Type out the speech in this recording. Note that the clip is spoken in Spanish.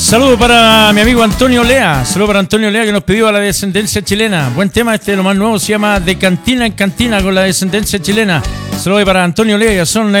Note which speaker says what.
Speaker 1: Saludo para mi amigo Antonio Lea. Saludo para Antonio Lea, que nos pidió a la descendencia chilena. Buen tema, este de lo más nuevo, se llama De Cantina en Cantina con la descendencia chilena. Saludo para Antonio Lea, ya son